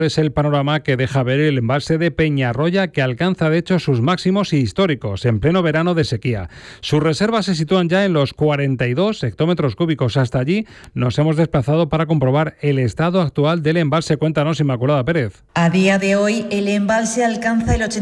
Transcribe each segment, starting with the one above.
Es el panorama que deja ver el embalse de Peñarroya, que alcanza de hecho sus máximos históricos en pleno verano de sequía. Sus reservas se sitúan ya en los 42 hectómetros cúbicos. Hasta allí nos hemos desplazado para comprobar el estado actual del embalse. Cuéntanos, Inmaculada Pérez. A día de hoy, el embalse alcanza el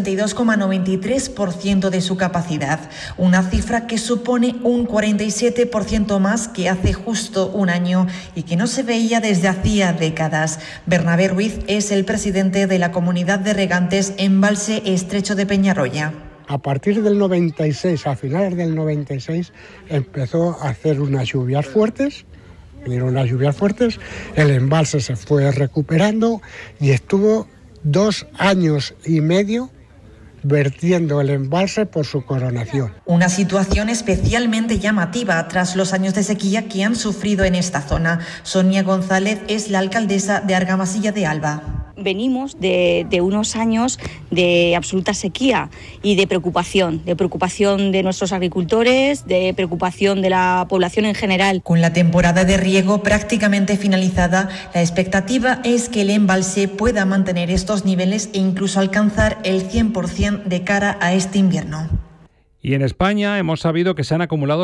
82,93% de su capacidad, una cifra que supone un 47% más que hace justo un año y que no se veía desde hacía décadas. Bernabé Ruiz es el presidente de la Comunidad de Regantes Embalse Estrecho de Peñarroya. A partir del 96, a finales del 96, empezó a hacer unas lluvias fuertes. Vinieron las lluvias fuertes, el embalse se fue recuperando y estuvo 2 años y medio vertiendo el embalse por su coronación. Una situación especialmente llamativa tras los años de sequía que han sufrido en esta zona. Sonia González es la alcaldesa de Argamasilla de Alba. Venimos de unos años de absoluta sequía y de preocupación de nuestros agricultores, de preocupación de la población en general. Con la temporada de riego prácticamente finalizada, la expectativa es que el embalse pueda mantener estos niveles e incluso alcanzar el 100% de cara a este invierno. Y en España hemos sabido que se han acumulado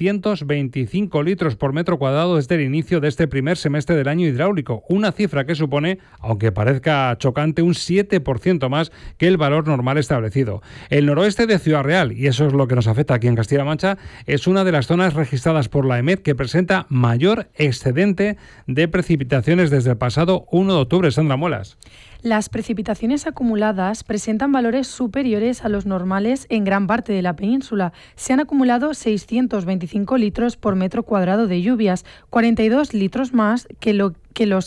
625 litros por metro cuadrado desde el inicio de este primer semestre del año hidráulico, una cifra que supone, aunque parezca chocante, un 7% más que el valor normal establecido. El noroeste de Ciudad Real, y eso es lo que nos afecta aquí en Castilla-La Mancha, es una de las zonas registradas por la EMET que presenta mayor excedente de precipitaciones desde el pasado 1 de octubre. Sandra Muelas. Las precipitaciones acumuladas presentan valores superiores a los normales en gran parte de la península. Se han acumulado 625 litros por metro cuadrado de lluvias, 42 litros más que los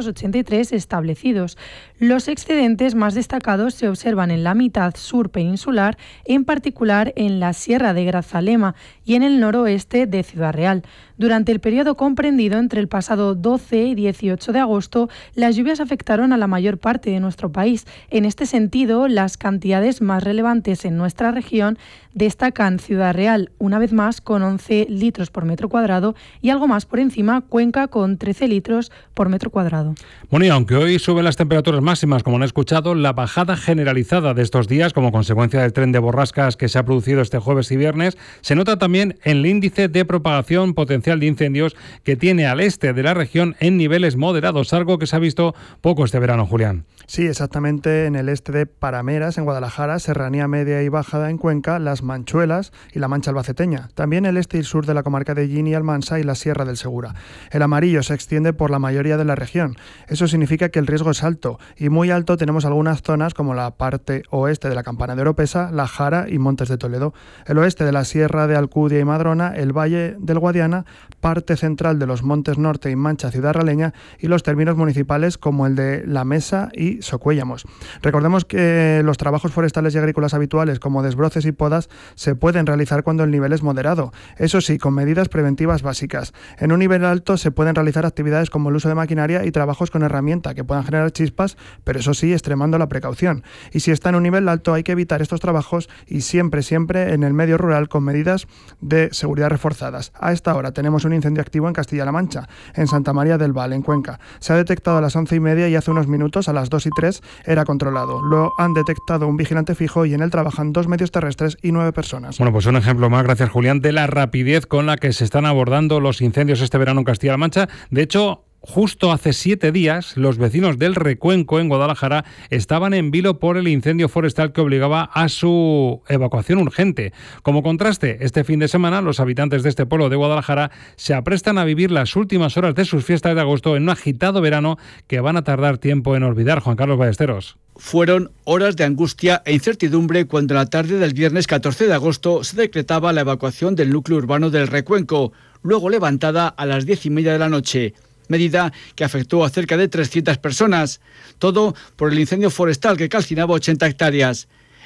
583 establecidos. Los excedentes más destacados se observan en la mitad sur peninsular, en particular en la Sierra de Grazalema y en el noroeste de Ciudad Real. Durante el periodo comprendido entre el pasado 12 y 18 de agosto, las lluvias afectaron a la mayor parte de nuestro país. En este sentido, las cantidades más relevantes en nuestra región destacan Ciudad Real, una vez más, con 11 litros por metro cuadrado y algo más por encima Cuenca con 13 litros por metro cuadrado. Bueno, y aunque hoy suben las temperaturas máximas, como han escuchado, la bajada generalizada de estos días, como consecuencia del tren de borrascas que se ha producido este jueves y viernes, se nota también en el índice de propagación potencial de incendios que tiene al este de la región en niveles moderados, algo que se ha visto poco este verano, Julián. Sí, exactamente en el este de Parameras, en Guadalajara, Serranía Media y Bajada en Cuenca, Las Manchuelas y la Mancha Albaceteña. También el este y sur de la comarca de Gini y Almansa y la Sierra del Segura. El amarillo se extiende por la mayoría de la región. Eso significa que el riesgo es alto, y muy alto tenemos algunas zonas como la parte oeste de la Campana de Oropesa, La Jara y Montes de Toledo, el oeste de la Sierra de Alcudia y Madrona, el Valle del Guadiana, parte central de los Montes Norte y Mancha Ciudad Realeña y los términos municipales como el de La Mesa y Socuéllamos. Recordemos que los trabajos forestales y agrícolas habituales como desbroces y podas se pueden realizar cuando el nivel es moderado, eso sí, con medidas preventivas básicas. En un nivel alto se pueden realizar actividades como el uso de maquinaria y trabajos con herramienta que puedan generar chispas, pero eso sí, extremando la precaución. Y si está en un nivel alto hay que evitar estos trabajos y siempre en el medio rural con medidas de seguridad reforzadas. A esta hora tenemos un incendio activo en Castilla-La Mancha, en Santa María del Val, en Cuenca. Se ha detectado a las 11:30 y hace unos minutos, a las 2:03, era controlado. Lo han detectado un vigilante fijo y en él trabajan 2 medios terrestres y 9 personas. Bueno, pues un ejemplo más, gracias Julián, de la rapidez con la que se están abordando los incendios este verano en Castilla-La Mancha. De hecho, justo hace 7 días, los vecinos del Recuenco, en Guadalajara, estaban en vilo por el incendio forestal que obligaba a su evacuación urgente. Como contraste, este fin de semana, los habitantes de este pueblo de Guadalajara se aprestan a vivir las últimas horas de sus fiestas de agosto en un agitado verano que van a tardar tiempo en olvidar. Juan Carlos Ballesteros. Fueron horas de angustia e incertidumbre cuando la tarde del viernes 14 de agosto se decretaba la evacuación del núcleo urbano del Recuenco, luego levantada a las 10:30 de la noche. Medida que afectó a cerca de 300 personas, todo por el incendio forestal que calcinaba 80 hectáreas.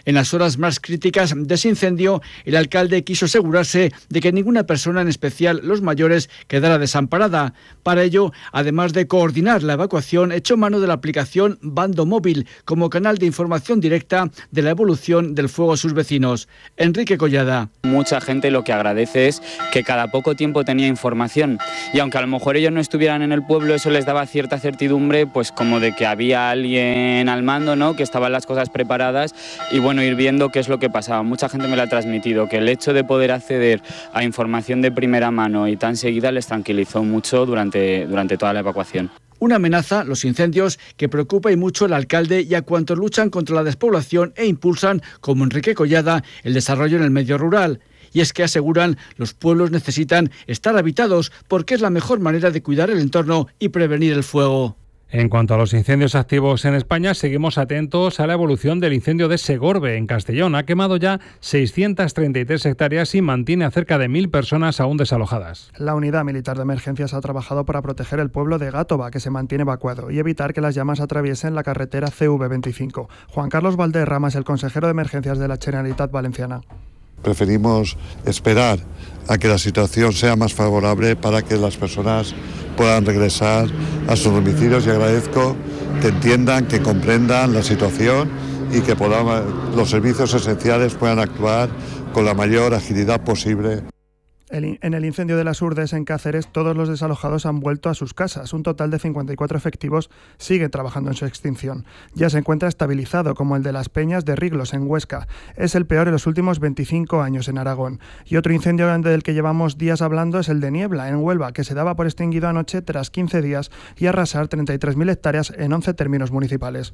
En las horas más críticas de ese incendio, el alcalde quiso asegurarse de que ninguna persona, en especial los mayores, quedara desamparada. Para ello, además de coordinar la evacuación, echó mano de la aplicación Bando Móvil como canal de información directa de la evolución del fuego a sus vecinos. Enrique Collada. Mucha gente lo que agradece es que cada poco tiempo tenía información, y aunque a lo mejor ellos no estuvieran en el pueblo, eso les daba cierta certidumbre, pues como de que había alguien al mando, ¿no?, que estaban las cosas preparadas, y bueno, ir viendo qué es lo que pasaba. Mucha gente me lo ha transmitido, que el hecho de poder acceder a información de primera mano y tan seguida les tranquilizó mucho durante toda la evacuación. Una amenaza, los incendios, que preocupa y mucho al alcalde y a cuantos luchan contra la despoblación e impulsan, como Enrique Collada, el desarrollo en el medio rural. Y es que aseguran, los pueblos necesitan estar habitados porque es la mejor manera de cuidar el entorno y prevenir el fuego. En cuanto a los incendios activos en España, seguimos atentos a la evolución del incendio de Segorbe, en Castellón. Ha quemado ya 633 hectáreas y mantiene a cerca de 1.000 personas aún desalojadas. La Unidad Militar de Emergencias ha trabajado para proteger el pueblo de Gátova, que se mantiene evacuado, y evitar que las llamas atraviesen la carretera CV25. Juan Carlos Valderrama es el consejero de Emergencias de la Generalitat Valenciana. Preferimos esperar a que la situación sea más favorable para que las personas puedan regresar a sus domicilios, y agradezco que entiendan, que comprendan la situación y que los servicios esenciales puedan actuar con la mayor agilidad posible. En el incendio de las Urdes, en Cáceres, todos los desalojados han vuelto a sus casas. Un total de 54 efectivos siguen trabajando en su extinción. Ya se encuentra estabilizado, como el de las Peñas de Riglos, en Huesca. Es el peor en los últimos 25 años en Aragón. Y otro incendio del que llevamos días hablando es el de Niebla, en Huelva, que se daba por extinguido anoche tras 15 días y arrasar 33.000 hectáreas en 11 términos municipales.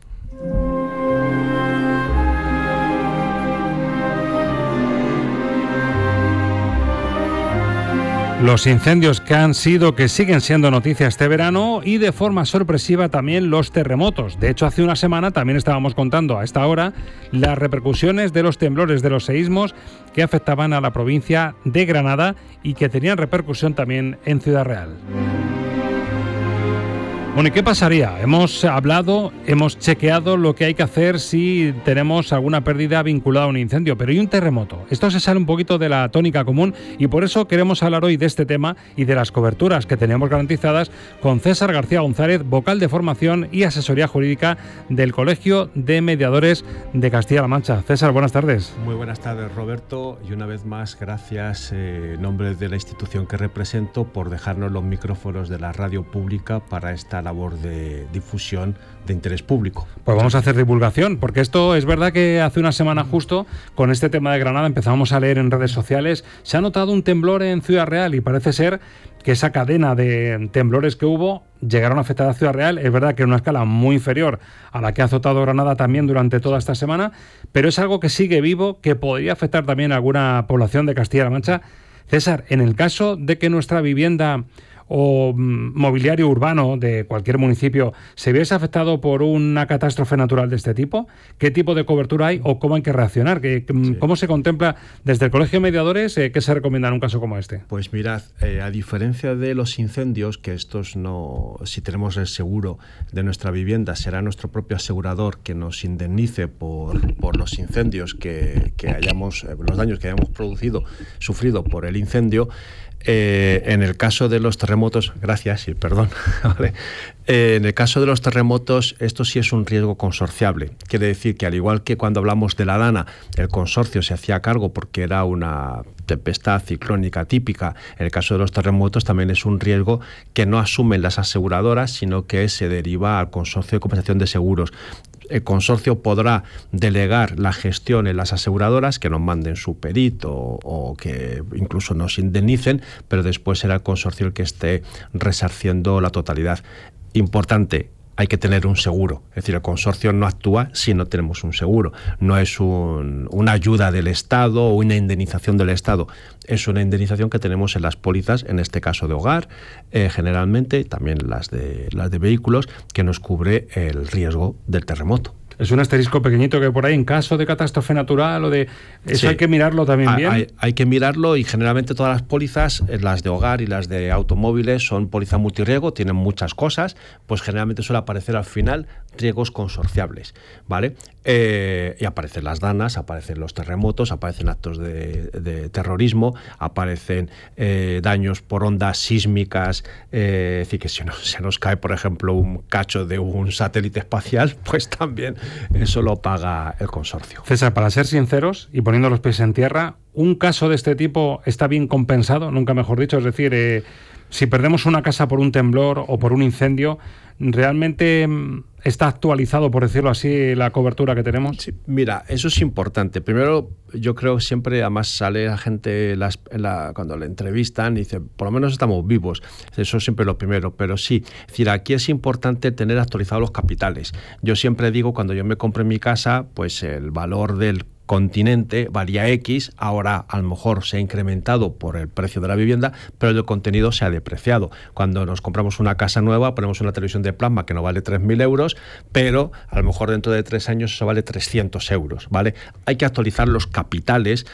Los incendios que siguen siendo noticia este verano, y de forma sorpresiva también los terremotos. De hecho, hace una semana también estábamos contando a esta hora las repercusiones de los temblores, de los seísmos que afectaban a la provincia de Granada y que tenían repercusión también en Ciudad Real. Bueno, ¿y qué pasaría? Hemos chequeado lo que hay que hacer si tenemos alguna pérdida vinculada a un incendio, pero ¿y un terremoto? Esto se sale un poquito de la tónica común, y por eso queremos hablar hoy de este tema y de las coberturas que teníamos garantizadas con César García González, vocal de formación y asesoría jurídica del Colegio de Mediadores de Castilla-La Mancha. César, buenas tardes. Muy buenas tardes, Roberto, y una vez más gracias en nombre de la institución que represento por dejarnos los micrófonos de la radio pública para esta labor de difusión de interés público. Pues vamos a hacer divulgación, porque esto es verdad que hace una semana justo con este tema de Granada empezamos a leer en redes sociales, se ha notado un temblor en Ciudad Real, y parece ser que esa cadena de temblores que hubo llegaron a afectar a Ciudad Real. Es verdad que en una escala muy inferior a la que ha azotado Granada también durante toda esta semana, pero es algo que sigue vivo, que podría afectar también a alguna población de Castilla-La Mancha. César, en el caso de que nuestra vivienda o mobiliario urbano de cualquier municipio se viese afectado por una catástrofe natural de este tipo, ¿qué tipo de cobertura hay o cómo hay que reaccionar? ¿Cómo se contempla desde el Colegio de Mediadores? ¿Qué se recomienda en un caso como este? Pues mirad, a diferencia de los incendios, que estos no, si tenemos el seguro de nuestra vivienda, será nuestro propio asegurador que nos indemnice por los incendios que hayamos, los daños que hayamos sufrido por el incendio. En el caso de los terremotos, ¿vale? En el caso de los terremotos, esto sí es un riesgo consorciable. Quiere decir que, al igual que cuando hablamos de la Dana, el consorcio se hacía cargo porque era una tempestad ciclónica típica. En el caso de los terremotos también es un riesgo que no asumen las aseguradoras, sino que se deriva al consorcio de compensación de seguros. El consorcio podrá delegar la gestión en las aseguradoras, que nos manden su perito o que incluso nos indemnicen, pero después será el consorcio el que esté resarciendo la totalidad. Importante, hay que tener un seguro. Es decir, el consorcio no actúa si no tenemos un seguro. No es una ayuda del Estado o una indemnización del Estado. Es una indemnización que tenemos en las pólizas, en este caso de hogar, generalmente, también las de vehículos, que nos cubre el riesgo del terremoto. Es un asterisco pequeñito que por ahí, en caso de catástrofe natural o de... Eso sí, hay que mirarlo también bien. Hay que mirarlo, y generalmente todas las pólizas, las de hogar y las de automóviles, son póliza multirriesgo, tienen muchas cosas, pues generalmente suele aparecer al final riesgos consorciables, ¿vale? Y aparecen las danas, aparecen los terremotos, aparecen actos de terrorismo, aparecen daños por ondas sísmicas, es decir, que si se nos cae, por ejemplo, un cacho de un satélite espacial, pues también eso lo paga el consorcio. César, para ser sinceros y poniendo los pies en tierra, ¿un caso de este tipo está bien compensado? Nunca mejor dicho, es decir, si perdemos una casa por un temblor o por un incendio, ¿realmente está actualizado, por decirlo así, la cobertura que tenemos? Sí, mira, eso es importante. Primero, yo creo que siempre, además, sale la gente cuando le entrevistan y dice, por lo menos estamos vivos. Eso es siempre lo primero. Pero sí, es decir, aquí es importante tener actualizados los capitales. Yo siempre digo, cuando yo me compré mi casa, pues el valor del continente valía X, ahora a lo mejor se ha incrementado por el precio de la vivienda, pero el contenido se ha depreciado. Cuando nos compramos una casa nueva, ponemos una televisión de plasma que no vale 3.000 euros, pero a lo mejor dentro de 3 años eso vale 300 euros, ¿vale? Hay que actualizar los capitales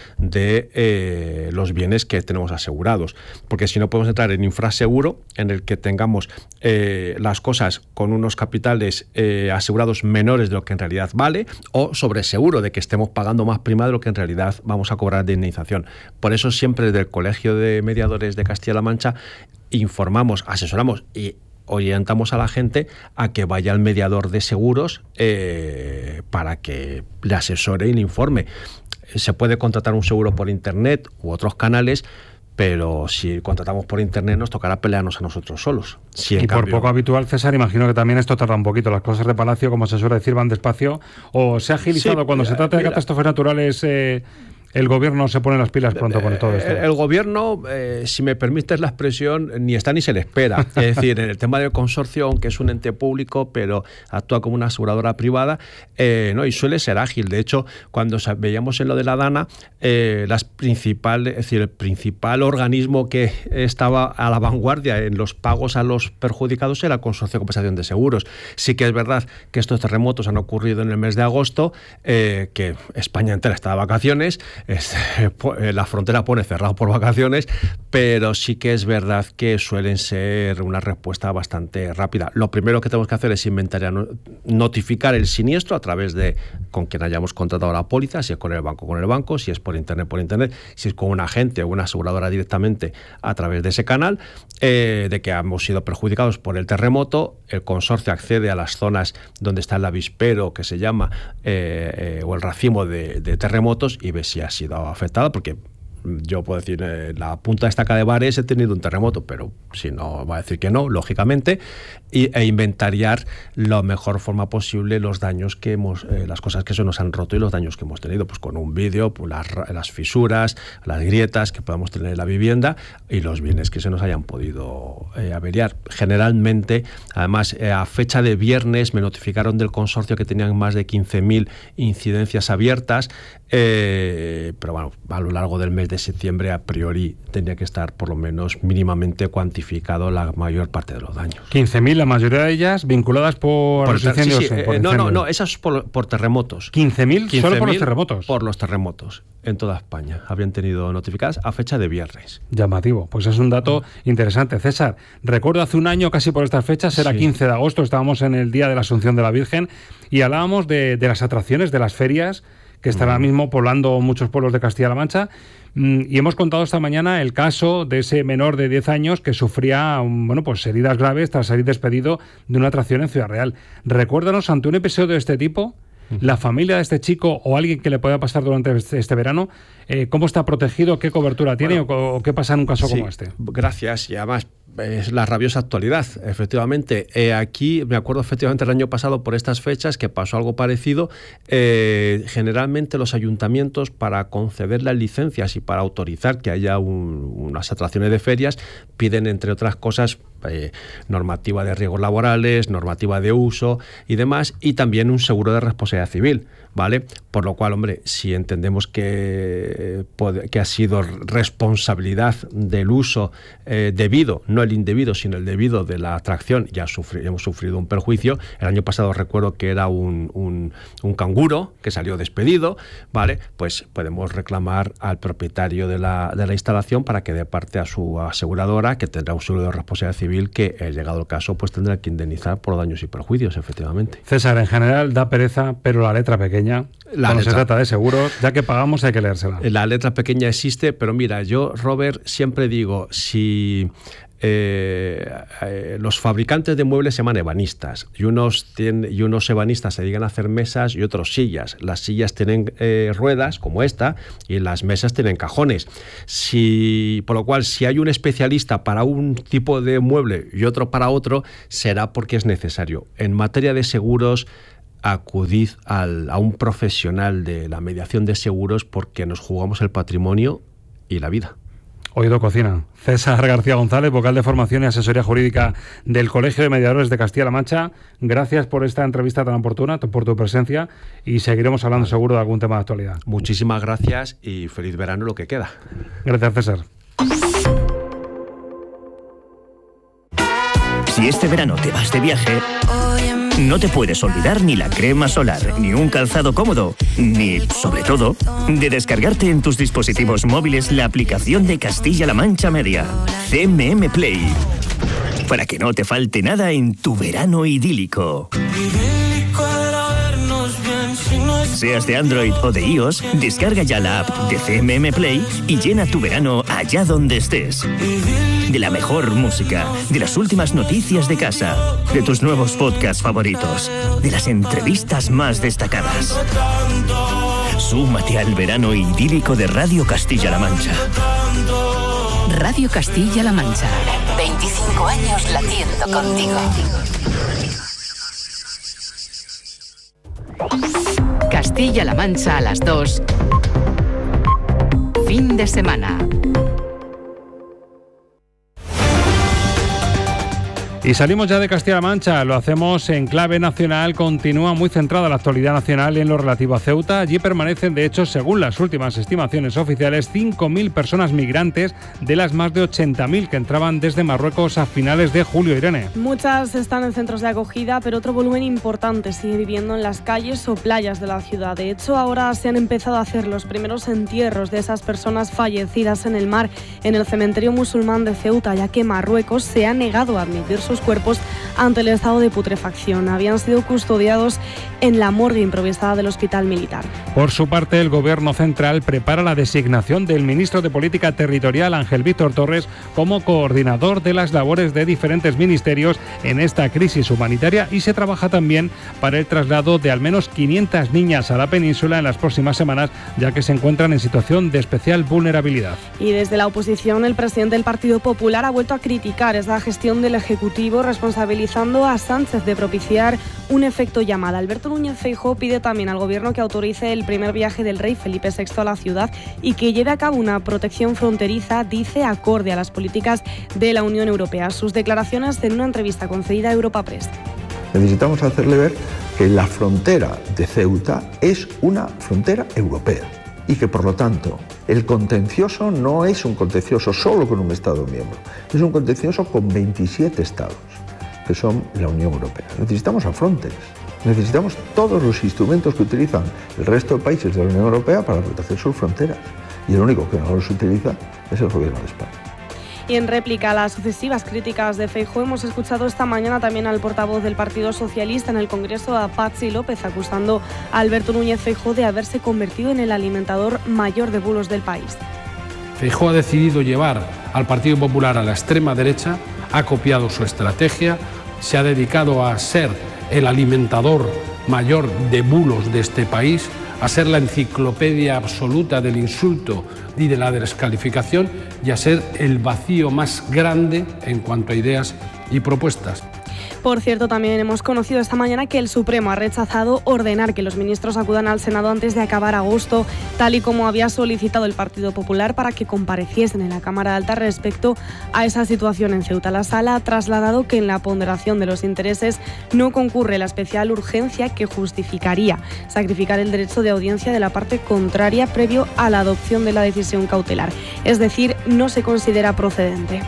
de los bienes que tenemos asegurados, porque si no podemos entrar en infraseguro, en el que tengamos las cosas con unos capitales asegurados menores de lo que en realidad vale, o sobreseguro de que estemos pagando más prima de lo que en realidad vamos a cobrar de indemnización. Por eso siempre desde el Colegio de Mediadores de Castilla-La Mancha informamos, asesoramos y orientamos a la gente a que vaya al mediador de seguros para que le asesore y le informe. Se puede contratar un seguro por internet u otros canales, pero si contratamos por internet nos tocará pelearnos a nosotros solos. Por poco habitual, César, imagino que también esto tarda un poquito. Las cosas de Palacio, como se suele decir, van despacio. ¿O se ha agilizado cuando se trata de catástrofes naturales? ¿El gobierno se pone las pilas pronto con todo esto? El gobierno, si me permites la expresión, ni está ni se le espera. Es decir, en el tema del consorcio, aunque es un ente público, pero actúa como una aseguradora privada, ¿no? Y suele ser ágil. De hecho, cuando veíamos en lo de la DANA, es decir, el principal organismo que estaba a la vanguardia en los pagos a los perjudicados era el Consorcio de Compensación de Seguros. Sí que es verdad que estos terremotos han ocurrido en el mes de agosto, que España entera está de vacaciones, la frontera pone cerrado por vacaciones, pero sí que es verdad que suelen ser una respuesta bastante rápida. Lo primero que tenemos que hacer es inventariar, notificar el siniestro a través de con quien hayamos contratado la póliza, si es con el banco, si es por internet, si es con un agente o una aseguradora directamente a través de ese canal, de que hemos sido perjudicados por el terremoto. El consorcio accede a las zonas donde está el avispero, que se llama, o el racimo de terremotos, y ve si ha sido afectada, porque yo puedo decir, la punta de estaca de Bares he tenido un terremoto, pero si no, va a decir que no, lógicamente, e inventariar la mejor forma posible los daños que las cosas que se nos han roto y los daños que hemos tenido, pues con un vídeo, pues las fisuras, las grietas que podamos tener en la vivienda y los bienes que se nos hayan podido averiar. Generalmente, además, a fecha de viernes me notificaron del consorcio que tenían más de 15.000 incidencias abiertas, pero bueno, a lo largo del mes de septiembre a priori tendría que estar por lo menos mínimamente cuantificado la mayor parte de los daños. 15.000, la mayoría de ellas vinculadas por los incendios. Sí, no, esas por terremotos. 15.000 solo por los terremotos. Por los terremotos en toda España habían tenido notificadas a fecha de viernes. Llamativo, pues es un dato interesante. César, recuerdo hace un año, casi por estas fechas, era 15 de agosto, estábamos en el Día de la Asunción de la Virgen y hablábamos de las atracciones, de las ferias que están ahora mismo poblando muchos pueblos de Castilla-La Mancha, y hemos contado esta mañana el caso de ese menor de 10 años que sufría pues heridas graves tras salir despedido de una atracción en Ciudad Real. Recuérdanos, ante un episodio de este tipo, la familia de este chico o alguien que le pueda pasar durante este verano, ¿cómo está protegido? ¿Qué cobertura tiene? ¿O qué pasa en un caso como este? Gracias, y además es la rabiosa actualidad, efectivamente. Aquí me acuerdo efectivamente el año pasado por estas fechas que pasó algo parecido. Generalmente los ayuntamientos, para conceder las licencias y para autorizar que haya unas atracciones de ferias, piden, entre otras cosas, normativa de riesgos laborales, normativa de uso y demás, y también un seguro de responsabilidad civil. ¿vale? Por lo cual, hombre, si entendemos que ha sido responsabilidad del uso debido, no el indebido, sino el debido de la tracción, hemos sufrido un perjuicio. El año pasado recuerdo que era un canguro que salió despedido, ¿vale? Pues podemos reclamar al propietario de la instalación para que dé parte a su aseguradora, que tendrá un seguro de responsabilidad civil que, llegado el caso, pues tendrá que indemnizar por daños y perjuicios, efectivamente. César, en general da pereza, pero la letra pequeña, cuando se trata de seguros, ya que pagamos hay que leérsela. La letra pequeña existe, pero mira, yo, Robert, siempre digo, si los fabricantes de muebles se llaman ebanistas y unos ebanistas se dedican a hacer mesas y otros sillas. Las sillas tienen ruedas como esta y las mesas tienen cajones. Por lo cual, si hay un especialista para un tipo de mueble y otro para otro, será porque es necesario. En materia de seguros, acudid a un profesional de la mediación de seguros, porque nos jugamos el patrimonio y la vida. Oído Cocina. César García González, vocal de formación y asesoría jurídica del Colegio de Mediadores de Castilla-La Mancha. Gracias por esta entrevista tan oportuna, por tu presencia, y seguiremos hablando seguro de algún tema de actualidad. Muchísimas gracias y feliz verano lo que queda. Gracias, César. Si este verano te vas de viaje, no te puedes olvidar ni la crema solar, ni un calzado cómodo, ni, sobre todo, de descargarte en tus dispositivos móviles la aplicación de Castilla-La Mancha Media, CMM Play, para que no te falte nada en tu verano idílico. Seas de Android o de iOS, descarga ya la app de CMM Play y llena tu verano allá donde estés. De la mejor música, de las últimas noticias de casa, de tus nuevos podcasts favoritos, de las entrevistas más destacadas. Súmate al verano idílico de Radio Castilla-La Mancha. Radio Castilla-La Mancha. 25 años latiendo contigo. Castilla-La Mancha a las 2. Fin de semana. Y salimos ya de Castilla-La Mancha, lo hacemos en clave nacional, continúa muy centrada la actualidad nacional en lo relativo a Ceuta. Allí permanecen, de hecho, según las últimas estimaciones oficiales, 5.000 personas migrantes de las más de 80.000 que entraban desde Marruecos a finales de julio. Irene. Muchas están en centros de acogida, pero otro volumen importante sigue viviendo en las calles o playas de la ciudad. De hecho, ahora se han empezado a hacer los primeros entierros de esas personas fallecidas en el mar, en el cementerio musulmán de Ceuta, ya que Marruecos se ha negado a admitir sus cuerpos ante el estado de putrefacción. Habían sido custodiados en la morgue improvisada del Hospital Militar. Por su parte, el Gobierno central prepara la designación del ministro de Política Territorial, Ángel Víctor Torres, como coordinador de las labores de diferentes ministerios en esta crisis humanitaria, y se trabaja también para el traslado de al menos 500 niñas a la península en las próximas semanas, ya que se encuentran en situación de especial vulnerabilidad. Y desde la oposición, el presidente del Partido Popular ha vuelto a criticar esa gestión del Ejecutivo, responsabilizando a Sánchez de propiciar un efecto llamada. Alberto Núñez Feijóo pide también al Gobierno que autorice el primer viaje del rey Felipe VI a la ciudad y que lleve a cabo una protección fronteriza, dice, acorde a las políticas de la Unión Europea. Sus declaraciones en una entrevista concedida a Europa Press. Necesitamos hacerle ver que la frontera de Ceuta es una frontera europea y que, por lo tanto, el contencioso no es un contencioso solo con un Estado miembro, es un contencioso con 27 Estados, que son la Unión Europea. Necesitamos a Frontex, necesitamos todos los instrumentos que utilizan el resto de países de la Unión Europea para proteger sus fronteras, y el único que no los utiliza es el Gobierno de España. Y en réplica a las sucesivas críticas de Feijóo, hemos escuchado esta mañana también al portavoz del Partido Socialista en el Congreso, a Patxi López, acusando a Alberto Núñez Feijóo de haberse convertido en el alimentador mayor de bulos del país. Feijóo ha decidido llevar al Partido Popular a la extrema derecha, ha copiado su estrategia, se ha dedicado a ser el alimentador mayor de bulos de este país, a ser la enciclopedia absoluta del insulto y de la descalificación, y a ser el vacío más grande en cuanto a ideas y propuestas. Por cierto, también hemos conocido esta mañana que el Supremo ha rechazado ordenar que los ministros acudan al Senado antes de acabar agosto, tal y como había solicitado el Partido Popular para que compareciesen en la Cámara Alta respecto a esa situación en Ceuta. La Sala ha trasladado que en la ponderación de los intereses no concurre la especial urgencia que justificaría sacrificar el derecho de audiencia de la parte contraria previo a la adopción de la decisión cautelar. Es decir, no se considera procedente.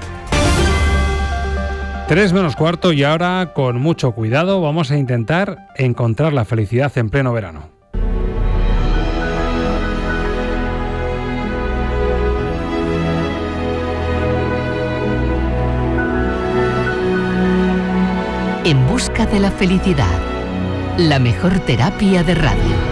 3 menos cuarto y ahora, con mucho cuidado, vamos a intentar encontrar la felicidad en pleno verano. En busca de la felicidad, la mejor terapia de radio.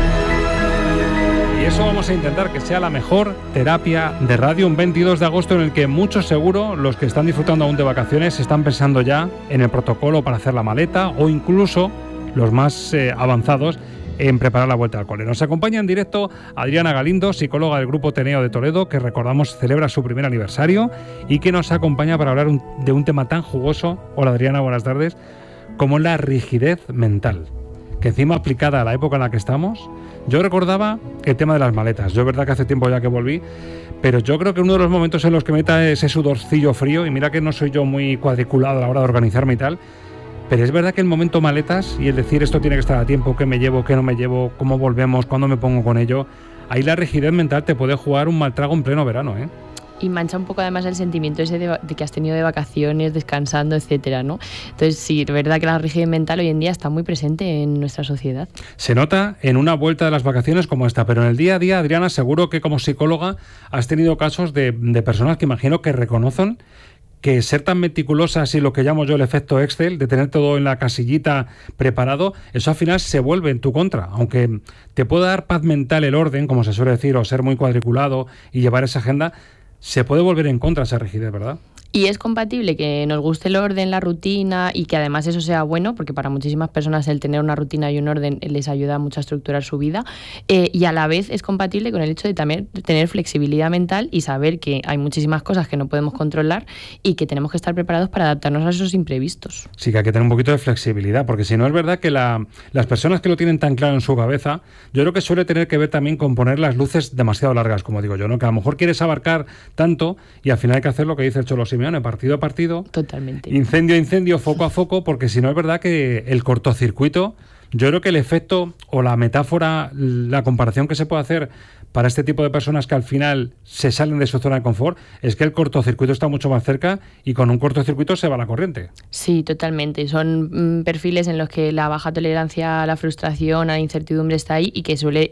Y eso vamos a intentar que sea la mejor terapia de radio, un 22 de agosto en el que muchos seguro, los que están disfrutando aún de vacaciones, están pensando ya en el protocolo para hacer la maleta o incluso los más avanzados en preparar la vuelta al cole. Nos acompaña en directo Adriana Galindo, psicóloga del Grupo Teneo de Toledo, que recordamos celebra su primer aniversario y que nos acompaña para hablar de un tema tan jugoso, hola Adriana, buenas tardes, como la rigidez mental, que encima aplicada a la época en la que estamos. Yo recordaba el tema de las maletas. Yo es verdad que hace tiempo ya que volví, pero yo creo que uno de los momentos en los que me da ese sudorcillo frío, y mira que no soy yo muy cuadriculado a la hora de organizarme y tal, pero es verdad que el momento maletas y el decir esto tiene que estar a tiempo, qué me llevo, qué no me llevo, cómo volvemos, cuándo me pongo con ello, ahí la rigidez mental te puede jugar un mal trago en pleno verano, ¿eh? Y mancha un poco además el sentimiento ese de que has tenido de vacaciones, descansando, etcétera, ¿no? Entonces sí, es verdad que la rigidez mental hoy en día está muy presente en nuestra sociedad. Se nota en una vuelta de las vacaciones como esta, pero en el día a día, Adriana, seguro que como psicóloga has tenido casos de personas que imagino que reconocen que ser tan meticulosas y lo que llamo yo el efecto Excel, de tener todo en la casillita preparado, eso al final se vuelve en tu contra. Aunque te pueda dar paz mental el orden, como se suele decir, o ser muy cuadriculado y llevar esa agenda, se puede volver en contra esa rigidez, ¿verdad? Y es compatible que nos guste el orden, la rutina y que además eso sea bueno, porque para muchísimas personas el tener una rutina y un orden les ayuda mucho a estructurar su vida, y a la vez es compatible con el hecho de también tener flexibilidad mental y saber que hay muchísimas cosas que no podemos controlar y que tenemos que estar preparados para adaptarnos a esos imprevistos. Sí, que hay que tener un poquito de flexibilidad, porque si no es verdad que las personas que lo tienen tan claro en su cabeza, yo creo que suele tener que ver también con poner las luces demasiado largas, como digo yo, ¿no? Que a lo mejor quieres abarcar tanto y al final hay que hacer lo que dice el Cholo Simeone, partido a partido, totalmente, incendio a incendio, foco a foco, porque si no es verdad que el cortocircuito, yo creo que el efecto o la metáfora, la comparación que se puede hacer para este tipo de personas que al final se salen de su zona de confort, es que el cortocircuito está mucho más cerca y con un cortocircuito se va la corriente. Sí, totalmente. Son perfiles en los que la baja tolerancia a la frustración, a la incertidumbre está ahí y que suele,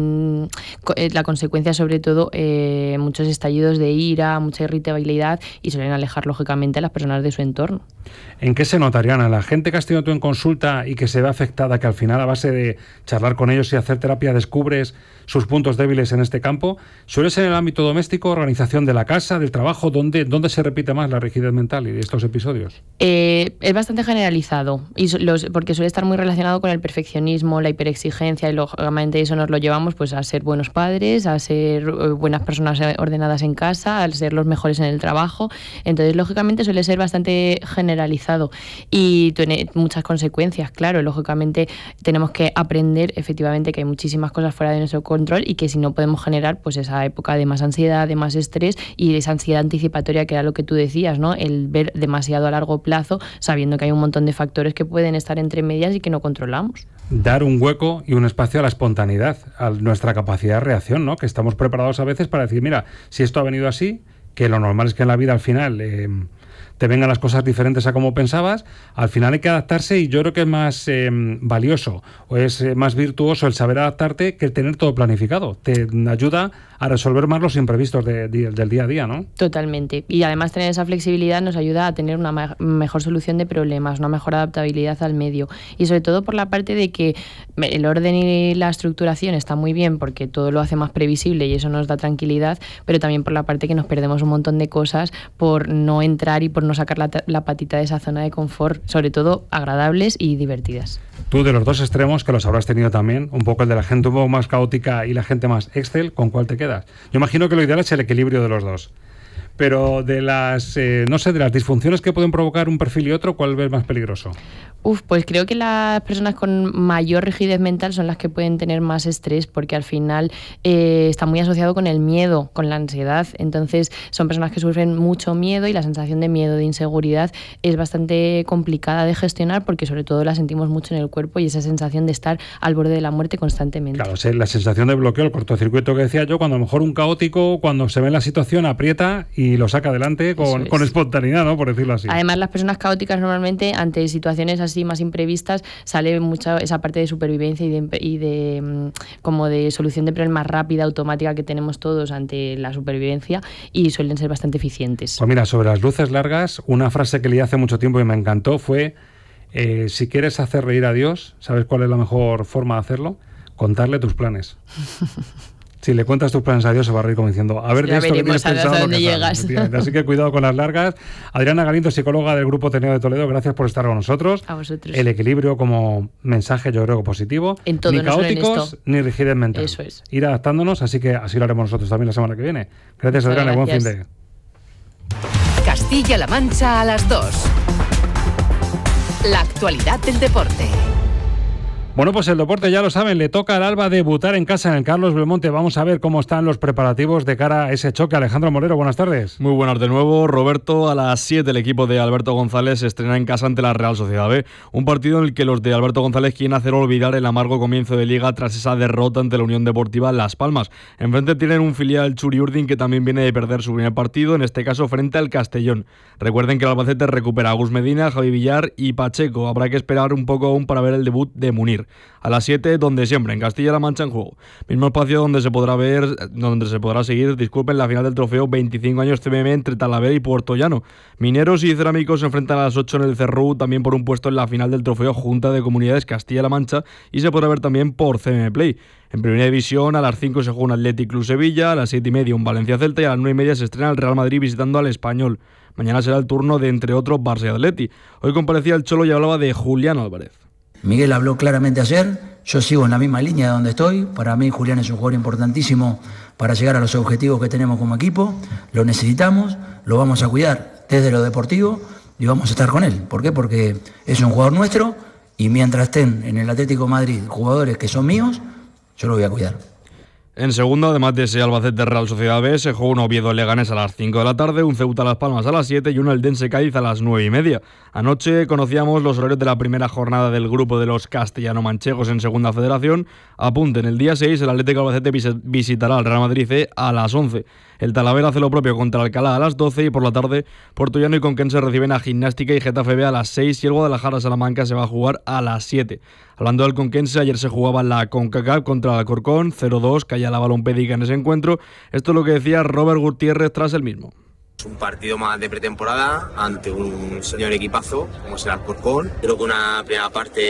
la consecuencia sobre todo, muchos estallidos de ira, mucha irritabilidad y suelen alejar lógicamente a las personas de su entorno. ¿En qué se nota, Ariana? La gente que has tenido tú en consulta y que se ve afectada, que al final a base de charlar con ellos y hacer terapia descubres sus puntos débiles en este campo, ¿suele ser en el ámbito doméstico, organización de la casa, del trabajo? ¿Dónde se repite más la rigidez mental y de estos episodios? Es bastante generalizado y porque suele estar muy relacionado con el perfeccionismo, la hiperexigencia y lógicamente eso nos lo llevamos pues a ser buenos padres, a ser buenas personas ordenadas en casa, a ser los mejores en el trabajo. Entonces lógicamente suele ser bastante generalizado y tiene muchas consecuencias, claro. Lógicamente tenemos que aprender efectivamente que hay muchísimas cosas fuera de nuestro control y que si no podemos generar pues esa época de más ansiedad, de más estrés y de esa ansiedad anticipatoria que era lo que tú decías, ¿no? El ver demasiado a largo plazo sabiendo que hay un montón de factores que pueden estar entre medias y que no controlamos. Dar un hueco y un espacio a la espontaneidad, a nuestra capacidad de reacción, ¿no? Que estamos preparados a veces para decir, mira, si esto ha venido así, que lo normal es que en la vida al final te vengan las cosas diferentes a como pensabas, al final hay que adaptarse y yo creo que es más valioso o es más virtuoso el saber adaptarte que el tener todo planificado. Te ayuda a resolver más los imprevistos del día a día, ¿no? Totalmente. Y además tener esa flexibilidad nos ayuda a tener una mejor solución de problemas, una mejor adaptabilidad al medio. Y sobre todo por la parte de que el orden y la estructuración está muy bien porque todo lo hace más previsible y eso nos da tranquilidad, pero también por la parte que nos perdemos un montón de cosas por no entrar y por no sacar la patita de esa zona de confort, sobre todo agradables y divertidas. Tú, de los dos extremos, que los habrás tenido también, un poco el de la gente un poco más caótica y la gente más Excel, ¿con cuál te quedas? Yo imagino que lo ideal es el equilibrio de los dos. Pero de las, no sé, de las disfunciones que pueden provocar un perfil y otro, ¿cuál ves más peligroso? Pues creo que las personas con mayor rigidez mental son las que pueden tener más estrés, porque al final está muy asociado con el miedo, con la ansiedad. Entonces son personas que sufren mucho miedo y la sensación de miedo, de inseguridad, es bastante complicada de gestionar, porque sobre todo la sentimos mucho en el cuerpo y esa sensación de estar al borde de la muerte constantemente. Claro, la sensación de bloqueo, el cortocircuito que decía yo, cuando a lo mejor un caótico, cuando se ve en la situación, aprieta y lo saca adelante con espontaneidad, ¿no? Por decirlo así. Además, las personas caóticas normalmente, ante situaciones así más imprevistas, sale mucha esa parte de supervivencia y de como de solución de problemas rápida, automática que tenemos todos ante la supervivencia, y suelen ser bastante eficientes. Pues mira, sobre las luces largas, una frase que leí hace mucho tiempo y me encantó fue: si quieres hacer reír a Dios, ¿sabes cuál es la mejor forma de hacerlo? Contarle tus planes. Si le cuentas tus planes a Dios, se va a reír como diciendo, a ver, de esto que tienes pensado, dónde llegas. Así que cuidado con las largas. Adriana Galindo, psicóloga del Grupo Ateneo de Toledo, gracias por estar con nosotros. A vosotros. El equilibrio como mensaje, yo creo, positivo. En todo, ni caóticos, ni rigidez mental. Eso es. Ir adaptándonos, así que así lo haremos nosotros también la semana que viene. Gracias, Adriana, buen fin de... Castilla-La Mancha a las 2. La actualidad del deporte. Bueno, pues el deporte ya lo saben, le toca al Alba debutar en casa en el Carlos Belmonte. Vamos a ver cómo están los preparativos de cara a ese choque. Alejandro Molero, buenas tardes. Muy buenas de nuevo, Roberto. A las 7 el equipo de Alberto González se estrena en casa ante la Real Sociedad B. Un partido en el que los de Alberto González quieren hacer olvidar el amargo comienzo de Liga tras esa derrota ante la Unión Deportiva Las Palmas. Enfrente tienen un filial Churi Urdin que también viene de perder su primer partido, en este caso frente al Castellón. Recuerden que el Albacete recupera a Gus Medina, Javi Villar y Pacheco. Habrá que esperar un poco aún para ver el debut de Munir. A las 7, donde siempre, en Castilla-La Mancha en juego. Mismo espacio donde se podrá seguir, la final del trofeo 25 años CMM entre Talavera y Puertollano. Mineros y Cerámicos se enfrentan a las 8 en el Cerrú, también por un puesto en la final del trofeo Junta de Comunidades Castilla-La Mancha, y se podrá ver también por CMM Play. En primera división, a las 5 se juega un Athletic Club Sevilla, a las 7:30 un Valencia Celta y a las 9:30 se estrena el Real Madrid visitando al Español. Mañana será el turno de, entre otros, Barça y Atleti. Hoy comparecía el Cholo y hablaba de Julián Álvarez. Miguel habló claramente ayer, yo sigo en la misma línea de donde estoy. Para mí Julián es un jugador importantísimo para llegar a los objetivos que tenemos como equipo. Lo necesitamos, lo vamos a cuidar desde lo deportivo y vamos a estar con él. ¿Por qué? Porque es un jugador nuestro y mientras estén en el Atlético de Madrid jugadores que son míos, yo lo voy a cuidar. En segundo, además de ese Albacete Real Sociedad B, se juega un Oviedo Leganés a las 5 de la tarde, un Ceuta Las Palmas a las 7 y un Eldense Cádiz a las 9:30. Anoche conocíamos los horarios de la primera jornada del grupo de los castellano-manchegos en Segunda Federación. Apunten, el día 6 el Atlético Albacete visitará al Real Madrid C a las 11. El Talavera hace lo propio contra Alcalá a las 12 y por la tarde Puertollano y Conquense reciben a Gimnástica y Getafe B a las 6 y el Guadalajara-Salamanca se va a jugar a las 7. Hablando del Conquense, ayer se jugaba la CONCACAF contra el Alcorcón, 0-2, caía la Balompédica en ese encuentro. Esto es lo que decía Robert Gutiérrez tras el mismo. Es un partido más de pretemporada ante un señor equipazo como es el Alcorcón. Creo que una primera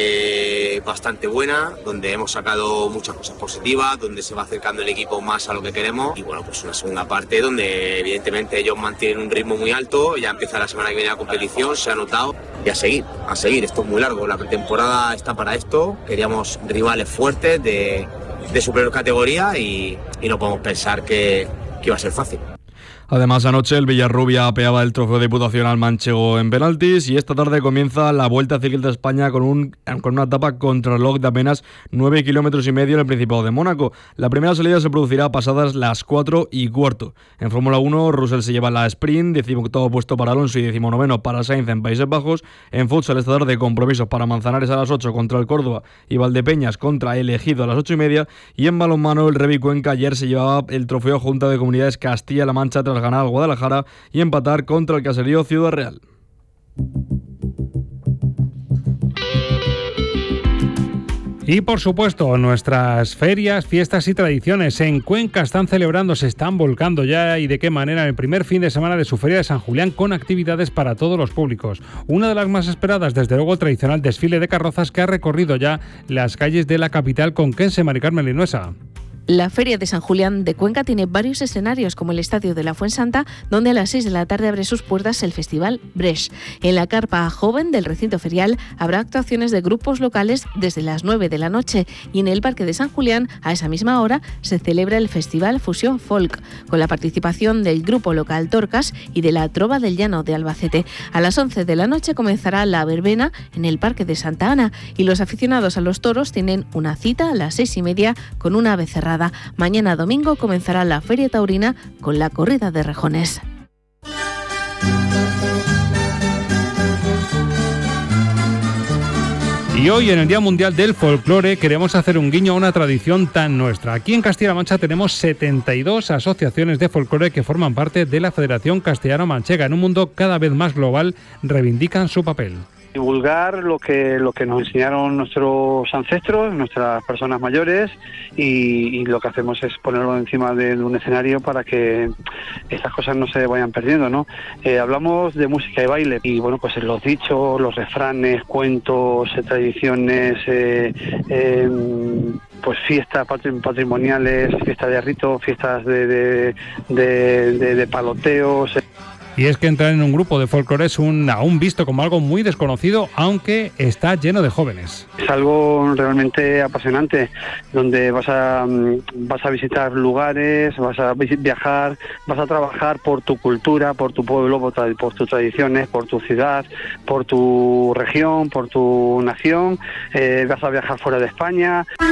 parte bastante buena, donde hemos sacado muchas cosas positivas, donde se va acercando el equipo más a lo que queremos. Y bueno, pues una segunda parte donde evidentemente ellos mantienen un ritmo muy alto. Ya empieza la semana que viene la competición, se ha notado. Y a seguir. Esto es muy largo. La pretemporada está para esto. Queríamos rivales fuertes de superior categoría y no podemos pensar que iba a ser fácil. Además, anoche el Villarrubia apeaba el trofeo de Diputación al manchego en penaltis y esta tarde comienza la Vuelta Ciclista de España con una etapa contrarreloj de apenas 9,5 kilómetros en el Principado de Mónaco. La primera salida se producirá pasadas las 4:15. En Fórmula 1, Russell se lleva la sprint, 18º puesto para Alonso y 19º para Sainz en Países Bajos. En futsal esta tarde compromisos para Manzanares a las 8 contra el Córdoba y Valdepeñas contra el Ejido a las 8:30. Y en balonmano, el Revi Cuenca ayer se llevaba el trofeo Junta de Comunidades Castilla-La Mancha tras ganar al Guadalajara y empatar contra el Caserío Ciudad Real. Y por supuesto, nuestras ferias, fiestas y tradiciones en Cuenca están celebrando, se están volcando ya y de qué manera en el primer fin de semana de su Feria de San Julián con actividades para todos los públicos. Una de las más esperadas, desde luego, el tradicional desfile de carrozas que ha recorrido ya las calles de la capital conquense. Mari Carmen Linuesa. La Feria de San Julián de Cuenca tiene varios escenarios, como el Estadio de la Fuensanta, donde a las 6 de la tarde abre sus puertas el Festival Bresh. En la carpa joven del recinto ferial habrá actuaciones de grupos locales desde las 9 de la noche y en el Parque de San Julián, a esa misma hora, se celebra el Festival Fusión Folk, con la participación del grupo local Torcas y de la Trova del Llano de Albacete. A las 11 de la noche comenzará la verbena en el Parque de Santa Ana y los aficionados a los toros tienen una cita a las 6:30 con una becerrada. Mañana domingo comenzará la Feria Taurina con la corrida de rejones. Y hoy, en el Día Mundial del Folclore, queremos hacer un guiño a una tradición tan nuestra. Aquí en Castilla-La Mancha tenemos 72 asociaciones de folclore que forman parte de la Federación Castellano-Manchega. En un mundo cada vez más global, reivindican su papel. Divulgar lo que nos enseñaron nuestros ancestros, nuestras personas mayores, y lo que hacemos es ponerlo encima de un escenario para que estas cosas no se vayan perdiendo, ¿no? Hablamos de música y baile y bueno, pues los dichos, los refranes, cuentos, tradiciones, pues fiestas patrimoniales, fiestas de rito, fiestas de paloteos. Y es que entrar en un grupo de folclore es aún visto como algo muy desconocido, aunque está lleno de jóvenes. Es algo realmente apasionante, donde vas a visitar lugares, vas a viajar, vas a trabajar por tu cultura, por tu pueblo, por tus tradiciones, por tu ciudad, por tu región, por tu nación, vas a viajar fuera de España.